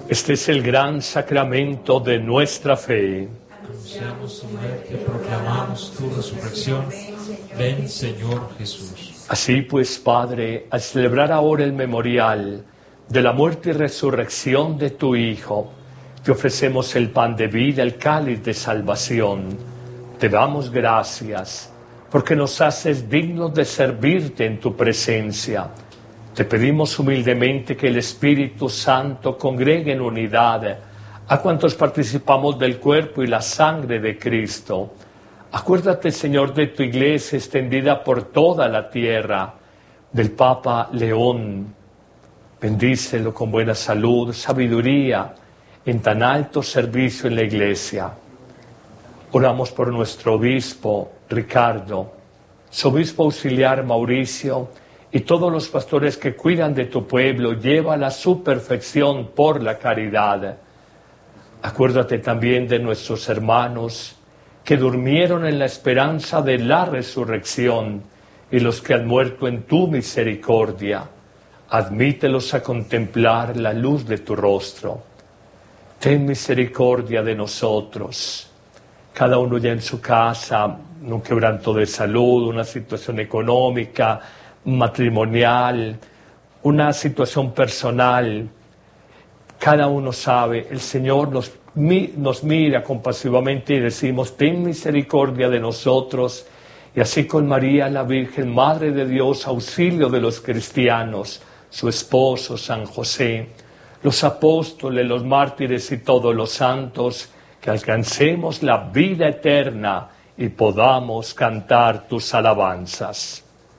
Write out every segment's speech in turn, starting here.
Este es el gran sacramento de nuestra fe. Anunciamos tu muerte, proclamamos tu resurrección. Ven, Señor Jesús. Así pues, Padre, al celebrar ahora el memorial de la muerte y resurrección de tu Hijo, te ofrecemos el pan de vida, el cáliz de salvación. Te damos gracias porque nos haces dignos de servirte en tu presencia. Te pedimos humildemente que el Espíritu Santo congregue en unidad a cuantos participamos del cuerpo y la sangre de Cristo. Acuérdate, Señor, de tu Iglesia extendida por toda la tierra, del Papa León. Bendícelo con buena salud, sabiduría, en tan alto servicio en la Iglesia. Oramos por nuestro obispo Ricardo, su obispo auxiliar Mauricio, y todos los pastores que cuidan de tu pueblo. Llévala a su perfección por la caridad. Acuérdate también de nuestros hermanos que durmieron en la esperanza de la resurrección y los que han muerto en tu misericordia. Admítelos a contemplar la luz de tu rostro. Ten misericordia de nosotros. Cada uno ya en su casa, un quebranto de salud, una situación económica, matrimonial, una situación personal. Cada uno sabe, el Señor nos mira compasivamente y decimos, ten misericordia de nosotros. Y así con María, la Virgen, Madre de Dios, auxilio de los cristianos, su esposo, San José, los apóstoles, los mártires y todos los santos, que alcancemos la vida eterna y podamos cantar tus alabanzas.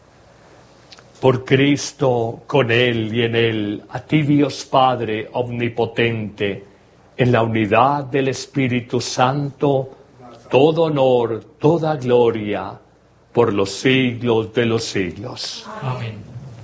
Por Cristo, con Él y en Él, a ti Dios Padre omnipotente, en la unidad del Espíritu Santo, todo honor, toda gloria, por los siglos de los siglos. Amén.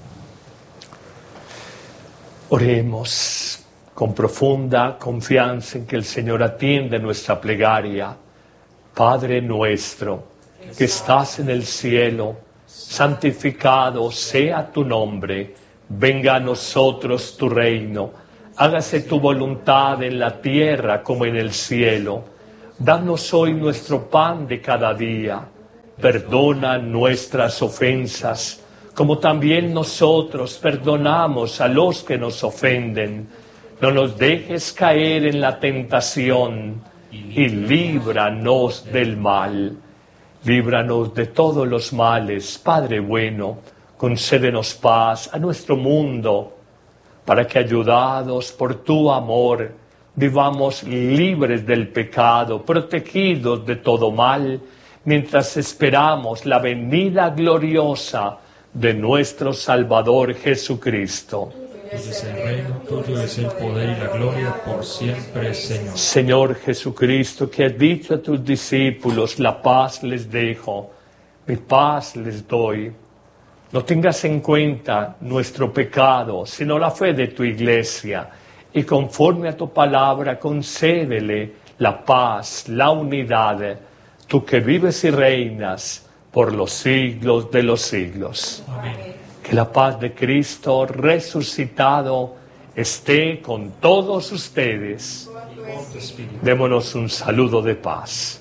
Oremos con profunda confianza en que el Señor atiende nuestra plegaria. Padre nuestro, que estás en el cielo, santificado sea tu nombre, venga a nosotros tu reino, hágase tu voluntad en la tierra como en el cielo. Danos hoy nuestro pan de cada día, perdona nuestras ofensas, como también nosotros perdonamos a los que nos ofenden. No nos dejes caer en la tentación y líbranos del mal. Líbranos de todos los males, Padre bueno, concédenos paz a nuestro mundo, para que, ayudados por tu amor, vivamos libres del pecado, protegidos de todo mal, mientras esperamos la venida gloriosa de nuestro Salvador Jesucristo. Tuyo es el reino, tuyo es el poder y la gloria por siempre, Señor. Señor Jesucristo, que has dicho a tus discípulos, la paz les dejo, mi paz les doy. No tengas en cuenta nuestro pecado, sino la fe de tu Iglesia, y conforme a tu palabra concédele la paz, la unidad, tú que vives y reinas por los siglos de los siglos. Amén. Que la paz de Cristo resucitado esté con todos ustedes. Démonos un saludo de paz.